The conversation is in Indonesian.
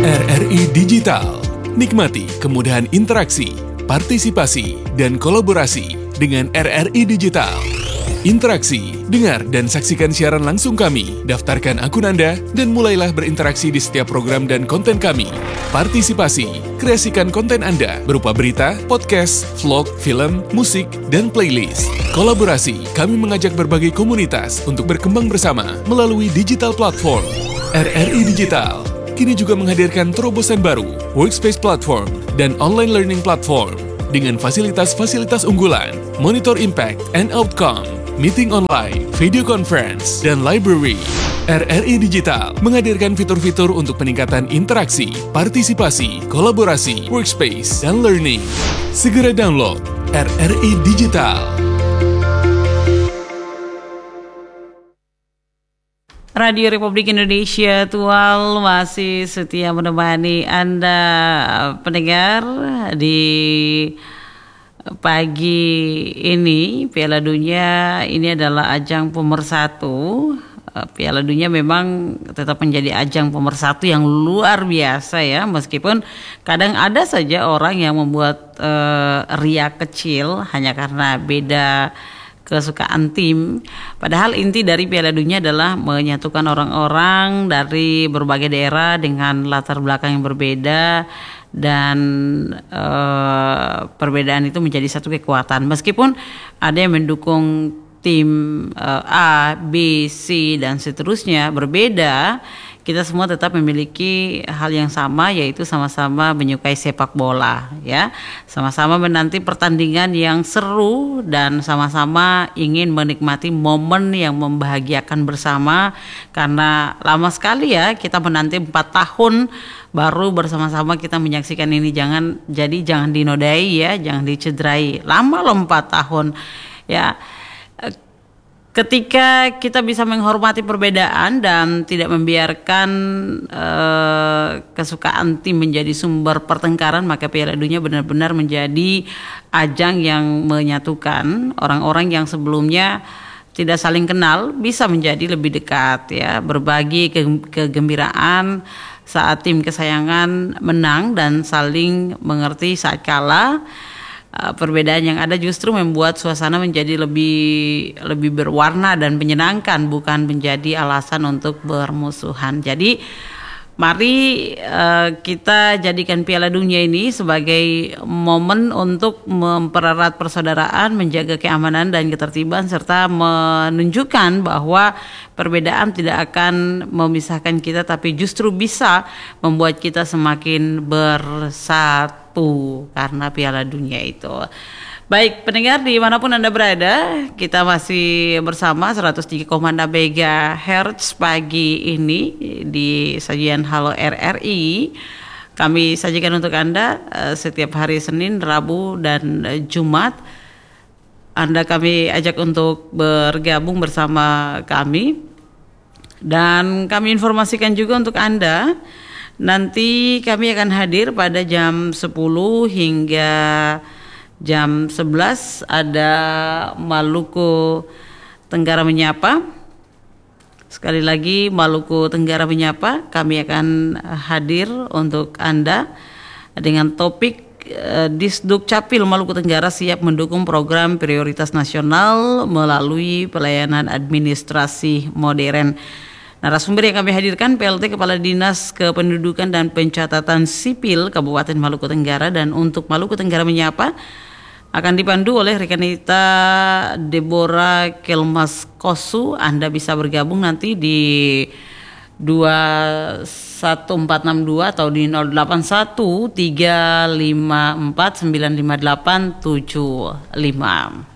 RRI Digital. Nikmati kemudahan interaksi, partisipasi, dan kolaborasi dengan RRI Digital. Interaksi, dengar dan saksikan siaran langsung kami, daftarkan akun Anda, dan mulailah berinteraksi di setiap program dan konten kami. Partisipasi, kreasikan konten Anda berupa berita, podcast, vlog, film, musik, dan playlist. Kolaborasi, kami mengajak berbagai komunitas untuk berkembang bersama melalui digital platform. RRI Digital kini juga menghadirkan terobosan baru, workspace platform, dan online learning platform dengan fasilitas-fasilitas unggulan, monitor impact and outcome, meeting online, video conference, dan library. RRI Digital menghadirkan fitur-fitur untuk peningkatan interaksi, partisipasi, kolaborasi, workspace, dan learning. Segera download RRI Digital. Radio Republik Indonesia Tual masih setia menemani Anda pendengar di pagi ini. Piala Dunia ini adalah ajang pemersatu. Piala Dunia memang tetap menjadi ajang pemersatu yang luar biasa ya, meskipun kadang ada saja orang yang membuat riak kecil hanya karena beda kesukaan tim. Padahal inti dari Piala Dunia adalah menyatukan orang-orang dari berbagai daerah dengan latar belakang yang berbeda, dan perbedaan itu menjadi satu kekuatan. Meskipun ada yang mendukung tim A, B, C, dan seterusnya berbeda, kita semua tetap memiliki hal yang sama, yaitu sama-sama menyukai sepak bola ya. Sama-sama menanti pertandingan yang seru dan sama-sama ingin menikmati momen yang membahagiakan bersama, karena lama sekali ya kita menanti 4 tahun baru bersama-sama kita menyaksikan ini. Jangan dinodai ya, jangan dicederai. Lama loh 4 tahun ya. Ketika kita bisa menghormati perbedaan dan tidak membiarkan kesukaan tim menjadi sumber pertengkaran, maka Piala Dunia benar-benar menjadi ajang yang menyatukan orang-orang yang sebelumnya tidak saling kenal, bisa menjadi lebih dekat ya, berbagi kegembiraan saat tim kesayangan menang dan saling mengerti saat kalah. Perbedaan yang ada justru membuat suasana menjadi lebih berwarna dan menyenangkan, bukan menjadi alasan untuk bermusuhan. Jadi mari kita jadikan Piala Dunia ini sebagai momen untuk mempererat persaudaraan, menjaga keamanan dan ketertiban, serta menunjukkan bahwa perbedaan tidak akan memisahkan kita, tapi justru bisa membuat kita semakin bersatu karena Piala Dunia itu. Baik pendengar dimanapun Anda berada, kita masih bersama 103,6 MHz pagi ini di sajian Halo RRI. Kami sajikan untuk Anda setiap hari Senin, Rabu, dan Jumat. Anda kami ajak untuk bergabung bersama kami, dan kami informasikan juga untuk Anda, nanti kami akan hadir pada jam 10 hingga jam 11 ada Maluku Tenggara Menyapa. Sekali lagi Maluku Tenggara Menyapa, kami akan hadir untuk Anda dengan topik Disduk Capil Maluku Tenggara siap mendukung program prioritas nasional melalui pelayanan administrasi modern. Narasumber yang kami hadirkan PLT Kepala Dinas Kependudukan dan Pencatatan Sipil Kabupaten Maluku Tenggara, dan untuk Maluku Tenggara Menyapa akan dipandu oleh rekan kita Deborah Kelmas Kosu. Anda bisa bergabung nanti di 21462 atau di 081354958755.